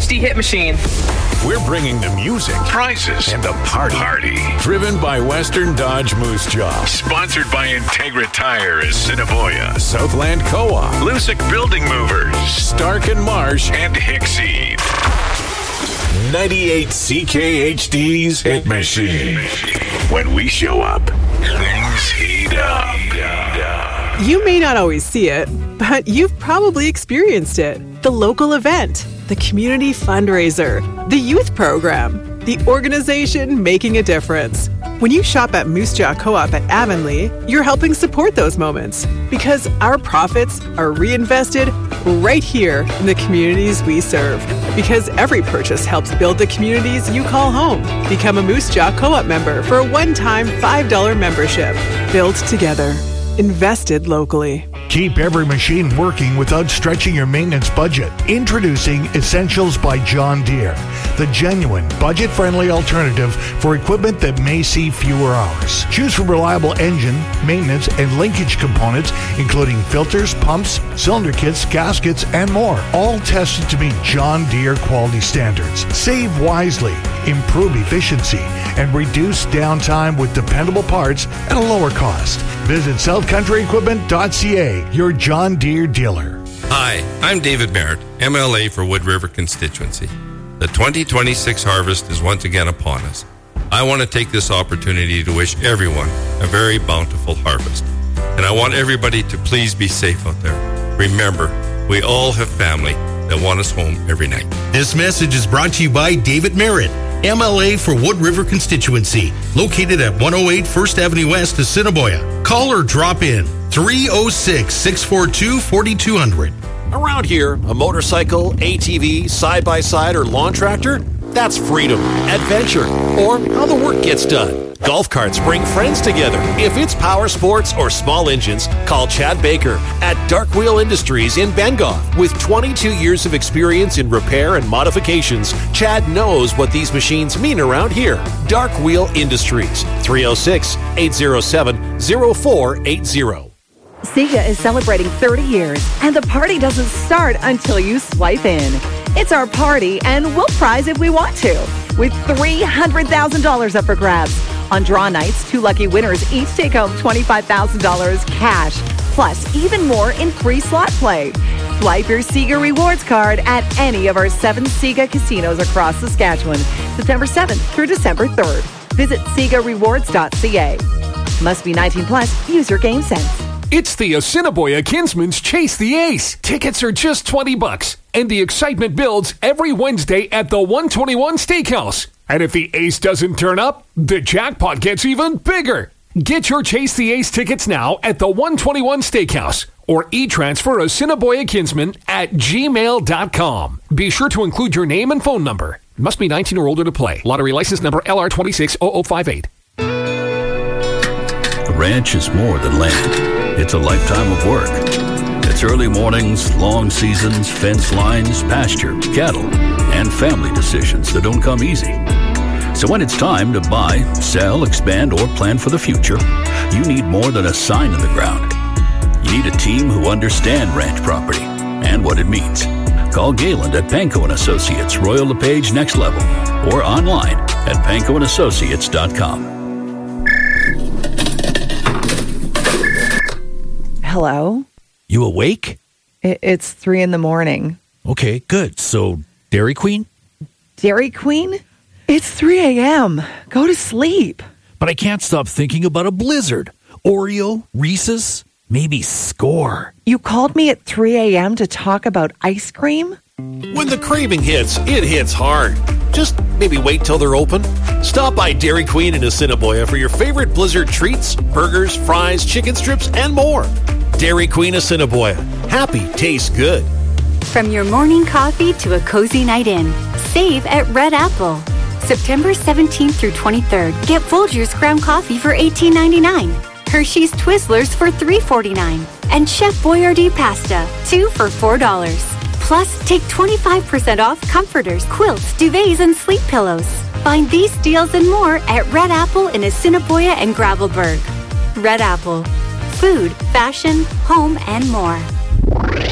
HD hit machine. We're bringing the music, prizes, and the party. Driven by Western Dodge Moose Jaw. Sponsored by Integra Tire Assiniboia. Southland Co-op. Lusick Building Movers. Stark and Marsh. And Hickseed. 98 CKHD's Hit Machine. When we show up, things heat up. You may not always see it, but you've probably experienced it. The local event, the community fundraiser, the youth program, the organization making a difference. When you shop at Moose Jaw Co-op at Avonlea, you're helping support those moments because our profits are reinvested right here in the communities we serve. Because every purchase helps build the communities you call home. Become a Moose Jaw Co-op member for a one-time $5 membership. Built together. Invested locally. Keep every machine working without stretching your maintenance budget. Introducing Essentials by John Deere, the genuine, budget-friendly alternative for equipment that may see fewer hours. Choose from reliable engine, maintenance, and linkage components, including filters, pumps, cylinder kits, gaskets, and more, all tested to meet John Deere quality standards. Save wisely, improve efficiency, and reduce downtime with dependable parts at a lower cost. Visit southcountryequipment.ca, your John Deere dealer. Hi, I'm David Merritt, MLA for Wood River constituency. The 2026 harvest is once again upon us. I want to take this opportunity to wish everyone a very bountiful harvest. And I want everybody to please be safe out there. Remember, we all have family that want us home every night. This message is brought to you by David Merritt, MLA for Wood River constituency, located at 108 First Avenue West, Assiniboia. Call or drop in 306-642-4200. Around here, a motorcycle, ATV, side-by-side, or lawn tractor, that's freedom, adventure, or how the work gets done. Golf carts bring friends together. If it's power sports or small engines, call Chad Baker at Dark Wheel Industries in Bengoff. With 22 years of experience in repair and modifications, Chad knows what these machines mean around here. Dark Wheel Industries, 306-807-0480. SIGA is celebrating 30 years, and the party doesn't start until you swipe in. It's our party, and we'll prize if we want to, with $300,000 up for grabs. On draw nights, 2 lucky winners each take home $25,000 cash, plus even more in free slot play. Swipe your SIGA rewards card at any of our 7 SIGA casinos across Saskatchewan, September 7th through December 3rd. Visit SIGArewards.ca. Must be 19 plus. Use your game sense. It's the Assiniboia Kinsman's Chase the Ace. Tickets are just $20, and the excitement builds every Wednesday at the 121 Steakhouse. And if the ace doesn't turn up, the jackpot gets even bigger. Get your Chase the Ace tickets now at the 121 Steakhouse or e-transfer Assiniboia Kinsman at gmail.com. Be sure to include your name and phone number. Must be 19 or older to play. Lottery license number LR260058. A ranch is more than land. It's a lifetime of work. It's early mornings, long seasons, fence lines, pasture, cattle, and family decisions that don't come easy. So when it's time to buy, sell, expand, or plan for the future, you need more than a sign in the ground. You need a team who understand ranch property and what it means. Call Gayland at Panko & Associates, Royal LePage Next Level, or online at pankoandassociates.com. Hello? You awake? It's 3 a.m. Okay, good. So, Dairy Queen? Dairy Queen? It's 3 a.m. Go to sleep. But I can't stop thinking about a blizzard. Oreo, Reese's, maybe Score. You called me at 3 a.m. to talk about ice cream? When the craving hits, it hits hard. Just maybe wait till they're open. Stop by Dairy Queen in Assiniboia for your favorite blizzard treats, burgers, fries, chicken strips, and more. Dairy Queen Assiniboia. Happy tastes good. From your morning coffee to a cozy night in, save at Red Apple. September 17th through 23rd, get Folgers ground coffee for $18.99, Hershey's Twizzlers for $3.49, and Chef Boyardee pasta, 2 for $4. Plus, take 25% off comforters, quilts, duvets, and sleep pillows. Find these deals and more at Red Apple in Assiniboia and Gravelburg. Red Apple. Food, fashion, home, and more.